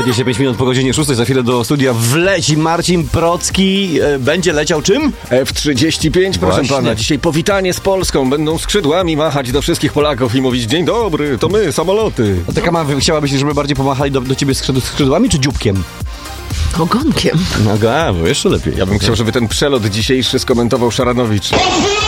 25 minut po godzinie 6, za chwilę do studia wleci Marcin Procki. Będzie leciał czym? F-35, proszę Właśnie. pana. Dzisiaj powitanie z Polską. Będą skrzydłami machać do wszystkich Polaków i mówić: dzień dobry, to my, samoloty. A taka mama, chciałabyś, żeby bardziej pomachali do ciebie skrzydłami czy dzióbkiem? Ogonkiem. No, bo jeszcze lepiej. Ja bym chciał, żeby ten przelot dzisiejszy skomentował Szaranowicz.